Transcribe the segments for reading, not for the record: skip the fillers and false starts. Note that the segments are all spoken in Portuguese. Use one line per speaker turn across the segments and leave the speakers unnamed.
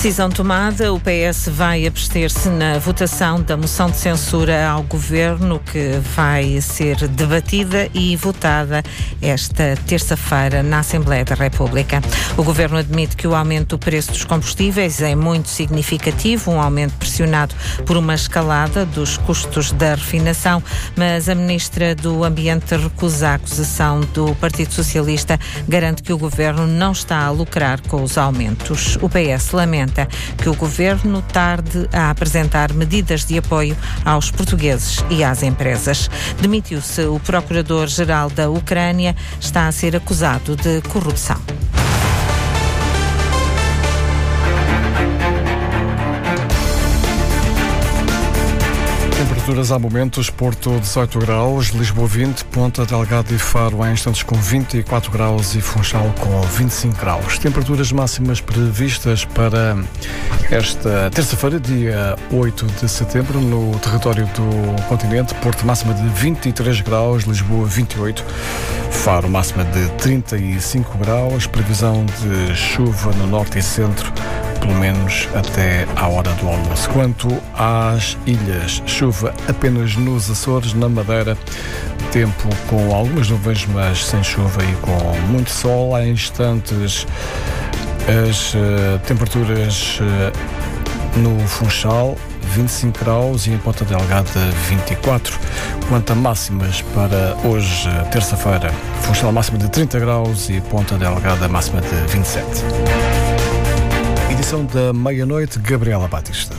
Decisão tomada, o PS vai abster-se na votação da moção de censura ao Governo, que vai ser debatida e votada esta terça-feira na Assembleia da República. O Governo admite que o aumento do preço dos combustíveis é muito significativo, um aumento pressionado por uma escalada dos custos da refinação, mas a Ministra do Ambiente recusa a acusação do Partido Socialista, garante que o Governo não está a lucrar com os aumentos. O PS lamenta que o Governo tarde a apresentar medidas de apoio aos portugueses e às empresas. Demitiu-se o Procurador-Geral da Ucrânia, está a ser acusado de corrupção.
Temperaturas há momentos: Porto 18 graus, Lisboa 20, Ponta Delgada e Faro há instantes com 24 graus e Funchal com 25 graus. Temperaturas máximas previstas para esta terça-feira, dia 8 de setembro, no território do continente: Porto máxima de 23 graus, Lisboa 28, Faro máxima de 35 graus, previsão de chuva no norte e centro, pelo menos até à hora do almoço. Quanto às ilhas, chuva apenas nos Açores, na Madeira, tempo com algumas nuvens, mas sem chuva e com muito sol. Há instantes as temperaturas no Funchal, 25 graus, e em Ponta Delgada 24. Quanto a máximas para hoje, terça-feira, Funchal máxima de 30 graus e Ponta Delgada máxima de 27. Edição da meia-noite, Gabriela Batista.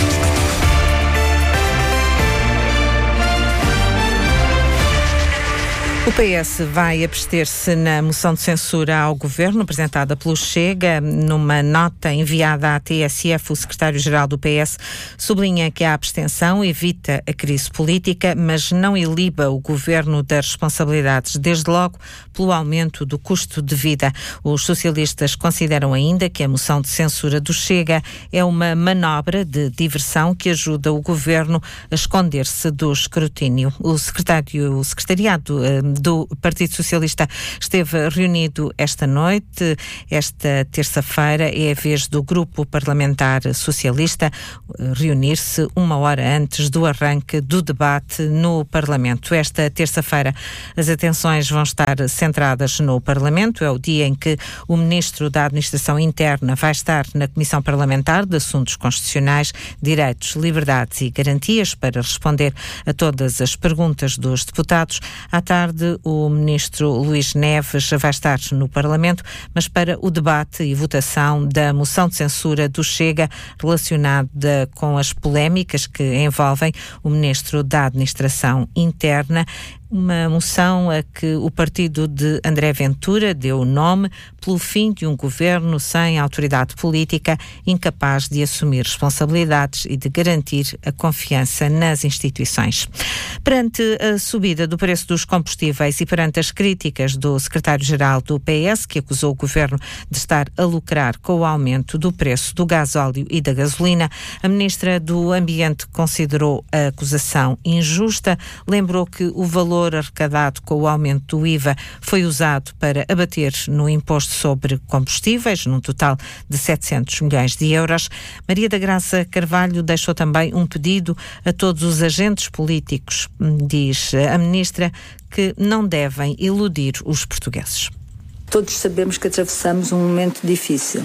O PS vai abster-se na moção de censura ao Governo apresentada pelo Chega. Numa nota enviada à TSF, o secretário-geral do PS sublinha que a abstenção evita a crise política, mas não iliba o Governo das responsabilidades, desde logo pelo aumento do custo de vida. Os socialistas consideram ainda que a moção de censura do Chega é uma manobra de diversão que ajuda o Governo a esconder-se do escrutínio. O secretariado do Partido Socialista esteve reunido esta noite. Esta terça-feira é a vez do Grupo Parlamentar Socialista reunir-se uma hora antes do arranque do debate no Parlamento. Esta terça-feira as atenções vão estar centradas no Parlamento. É o dia em que o Ministro da Administração Interna vai estar na Comissão Parlamentar de Assuntos Constitucionais, Direitos, Liberdades e Garantias para responder a todas as perguntas dos deputados. À tarde, o Ministro Luís Neves vai estar no Parlamento, mas para o debate e votação da moção de censura do Chega relacionada com as polémicas que envolvem o Ministro da Administração Interna. Uma moção a que o partido de André Ventura deu o nome pelo fim de um governo sem autoridade política, incapaz de assumir responsabilidades e de garantir a confiança nas instituições. Perante a subida do preço dos combustíveis e perante as críticas do secretário-geral do PS, que acusou o governo de estar a lucrar com o aumento do preço do gasóleo e da gasolina, a ministra do Ambiente considerou a acusação injusta, lembrou que o valor arrecadado com o aumento do IVA foi usado para abater no imposto sobre combustíveis, num total de 700 milhões de euros. Maria da Graça Carvalho deixou também um pedido a todos os agentes políticos, diz a ministra, que não devem iludir os portugueses.
Todos sabemos que atravessamos um momento difícil.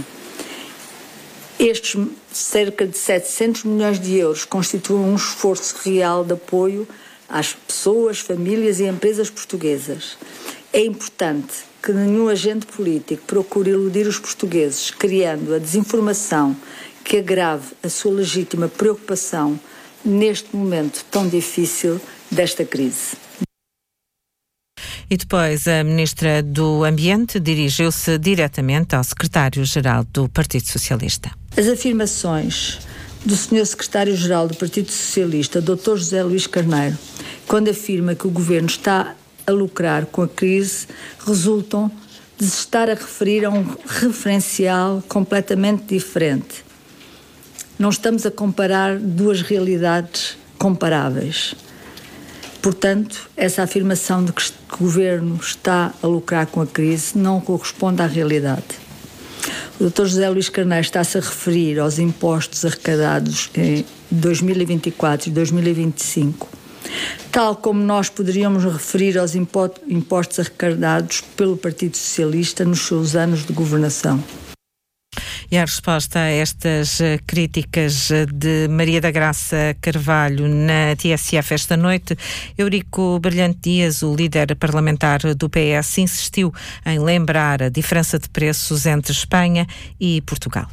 Estes cerca de 700 milhões de euros constituem um esforço real de apoio às pessoas, famílias e empresas portuguesas. É importante que nenhum agente político procure iludir os portugueses, criando a desinformação que agrave a sua legítima preocupação neste momento tão difícil desta crise.
E depois a Ministra do Ambiente dirigiu-se diretamente ao Secretário-Geral do Partido Socialista.
As afirmações do Sr. Secretário-Geral do Partido Socialista, Dr. José Luís Carneiro, quando afirma que o Governo está a lucrar com a crise, resultam de se estar a referir a um referencial completamente diferente. Não estamos a comparar duas realidades comparáveis. Portanto, essa afirmação de que o Governo está a lucrar com a crise não corresponde à realidade. O Dr. José Luís Carneiro está-se a referir aos impostos arrecadados em 2024 e 2025, tal como nós poderíamos referir aos impostos arrecadados pelo Partido Socialista nos seus anos de governação.
E a resposta a estas críticas de Maria da Graça Carvalho na TSF esta noite, Eurico Brilhante Dias, o líder parlamentar do PS, insistiu em lembrar a diferença de preços entre Espanha e Portugal.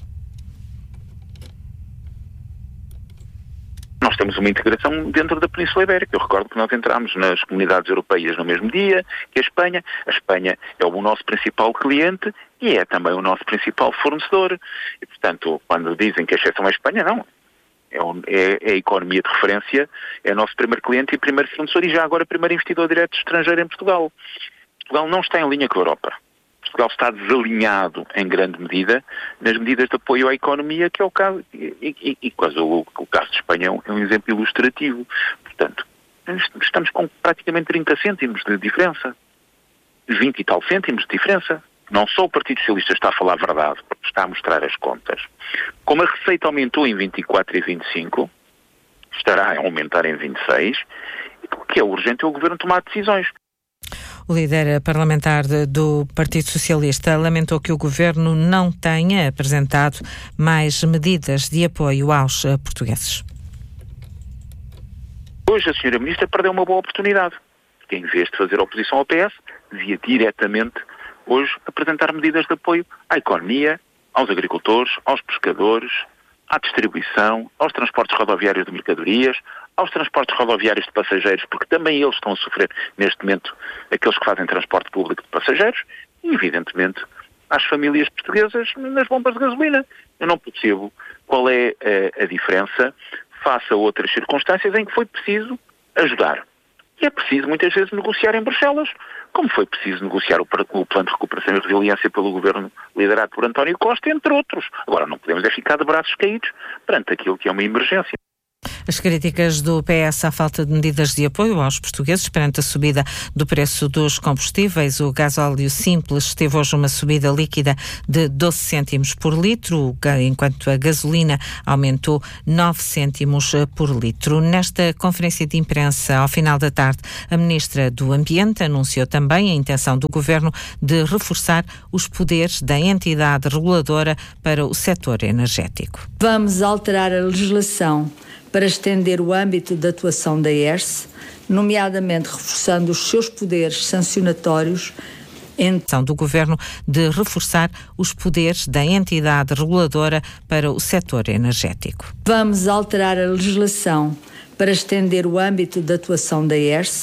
Nós temos uma integração dentro da Península Ibérica. Eu recordo que nós entramos nas comunidades europeias no mesmo dia que a Espanha. A Espanha é o nosso principal cliente e é também o nosso principal fornecedor. E, portanto, quando dizem que a exceção é a Espanha, não. É a economia de referência, é o nosso primeiro cliente e primeiro fornecedor e já agora primeiro investidor direto estrangeiro em Portugal. Portugal não está em linha com a Europa. Portugal está desalinhado em grande medida nas medidas de apoio à economia, que é o caso, o caso de Espanha é um exemplo ilustrativo. Portanto, estamos com praticamente 30 cêntimos de diferença, 20 e tal cêntimos de diferença. Não só o Partido Socialista está a falar a verdade, porque está a mostrar as contas. Como a receita aumentou em 24 e 25, estará a aumentar em 26, e o que é urgente é o Governo tomar decisões.
O líder parlamentar do Partido Socialista lamentou que o Governo não tenha apresentado mais medidas de apoio aos portugueses.
Hoje a Sra. Ministra perdeu uma boa oportunidade, porque em vez de fazer oposição ao PS, devia diretamente hoje apresentar medidas de apoio à economia, aos agricultores, aos pescadores, à distribuição, aos transportes rodoviários de mercadorias, aos transportes rodoviários de passageiros, porque também eles estão a sofrer neste momento, aqueles que fazem transporte público de passageiros, e evidentemente às famílias portuguesas nas bombas de gasolina. Eu não percebo qual é a diferença face a outras circunstâncias em que foi preciso ajudar. E é preciso muitas vezes negociar em Bruxelas, como foi preciso negociar o Plano de Recuperação e Resiliência pelo Governo liderado por António Costa, entre outros. Agora não podemos ficar de braços caídos perante aquilo que é uma emergência.
As críticas do PS à falta de medidas de apoio aos portugueses perante a subida do preço dos combustíveis. O gasóleo simples teve hoje uma subida líquida de 12 cêntimos por litro, enquanto a gasolina aumentou 9 cêntimos por litro. Nesta conferência de imprensa, ao final da tarde, a Ministra do Ambiente anunciou também a intenção do Governo de reforçar os poderes da entidade reguladora para o setor energético.
Vamos alterar a legislação para estender o âmbito de atuação da ERSE, nomeadamente reforçando os seus poderes sancionatórios.
Do Governo de reforçar os poderes da entidade reguladora para o setor energético.
Vamos alterar a legislação para estender o âmbito de atuação da ERSE,